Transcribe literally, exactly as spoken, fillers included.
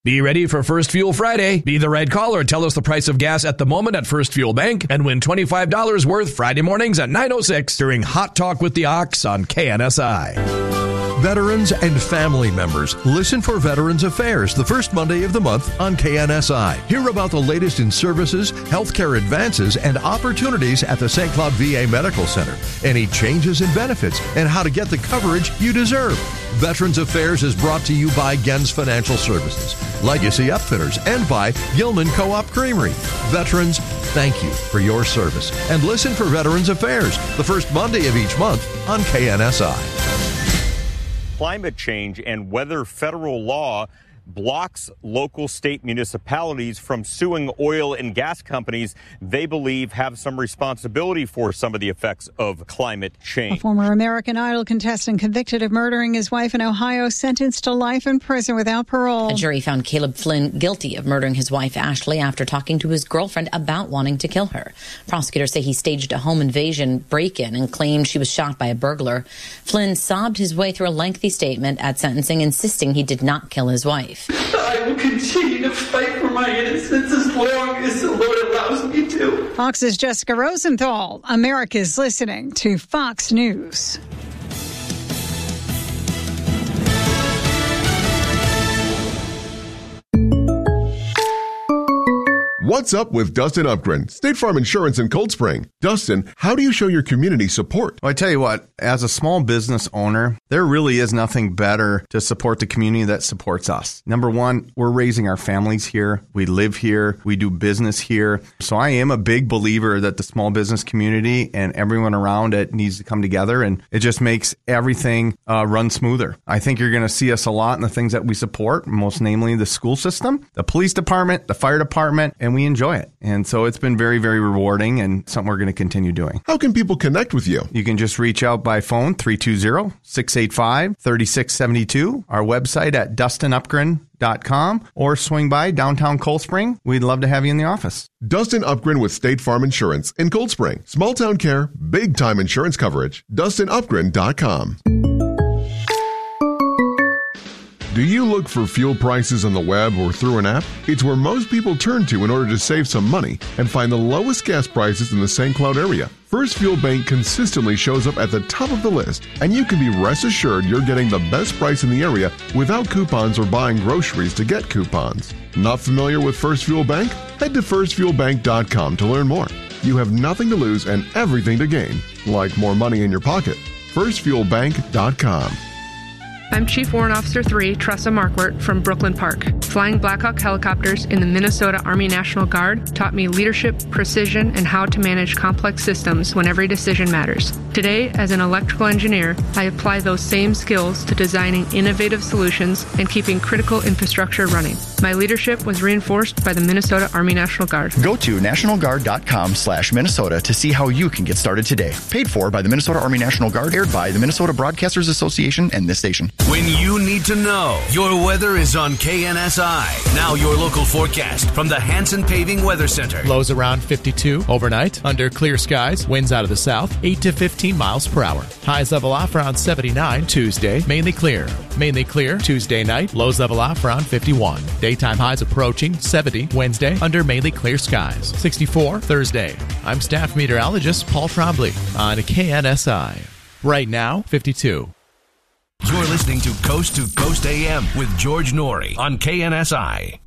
Be ready for First Fuel Friday. Be the right caller. Tell us the price of gas at the moment at First Fuel Bank and win twenty-five dollars worth Friday mornings at nine oh six during Hot Talk with the Ox on K N S I. Veterans and family members, listen for Veterans Affairs the first Monday of the month on K N S I. Hear about the latest in services, healthcare advances, and opportunities at the Saint Cloud V A Medical Center. Any changes in benefits and how to get the coverage you deserve. Veterans Affairs is brought to you by Gens Financial Services, Legacy Upfitters, and by Gilman Co-op Creamery. Veterans, thank you for your service. And listen for Veterans Affairs the first Monday of each month on K N S I. Climate change and whether federal law blocks local state municipalities from suing oil and gas companies they believe have some responsibility for some of the effects of climate change. A former American Idol contestant convicted of murdering his wife in Ohio sentenced to life in prison without parole. A jury found Caleb Flynn guilty of murdering his wife Ashley after talking to his girlfriend about wanting to kill her. Prosecutors say he staged a home invasion break-in and claimed she was shot by a burglar. Flynn sobbed his way through a lengthy statement at sentencing, insisting he did not kill his wife. I will continue to fight for my innocence as long as the Lord allows me to. Fox's Jessica Rosenthal. America's listening to Fox News. What's up with Dustin Upgren, State Farm Insurance in Cold Spring? Dustin, how do you show your community support? Well, I tell you what, as a small business owner, there really is nothing better to support the community that supports us. Number one, we're raising our families here. We live here. We do business here. So I am a big believer that the small business community and everyone around it needs to come together, and it just makes everything uh, run smoother. I think you're going to see us a lot in the things that we support, most namely the school system, the police department, the fire department, and we enjoy it. And so it's been very, very rewarding and something we're going to continue doing. How can people connect with you? You can just reach out by phone, three two zero, six eight five, three six seven two, our website at dustin upgren dot com, or swing by downtown Cold Spring. We'd love to have you in the office. Dustin Upgren with State Farm Insurance in Cold Spring. Small town care, big time insurance coverage. dustin upgren dot com. Do you look for fuel prices on the web or through an app? It's where most people turn to in order to save some money and find the lowest gas prices in the Saint Cloud area. First Fuel Bank consistently shows up at the top of the list, and you can be rest assured you're getting the best price in the area without coupons or buying groceries to get coupons. Not familiar with First Fuel Bank? Head to first fuel bank dot com to learn more. You have nothing to lose and everything to gain, like more money in your pocket. first fuel bank dot com. I'm Chief Warrant Officer three, Tressa Markwart from Brooklyn Park. Flying Black Hawk helicopters in the Minnesota Army National Guard taught me leadership, precision, and how to manage complex systems when every decision matters. Today, as an electrical engineer, I apply those same skills to designing innovative solutions and keeping critical infrastructure running. My leadership was reinforced by the Minnesota Army National Guard. Go to national guard dot com slash Minnesota to see how you can get started today. Paid for by the Minnesota Army National Guard, aired by the Minnesota Broadcasters Association and this station. When you need to know, your weather is on K N S I. Now your local forecast from the Hanson Paving Weather Center. Lows around fifty-two overnight, under clear skies, winds out of the south, eight to fifteen miles per hour. Highs level off around seventy-nine Tuesday, mainly clear. Mainly clear Tuesday night, lows level off around fifty-one. Daytime highs approaching seventy Wednesday, under mainly clear skies. sixty-four Thursday. I'm staff meteorologist Paul Trombley on K N S I. Right now, fifty-two. You're listening to Coast to Coast A M with George Norrie on K N S I.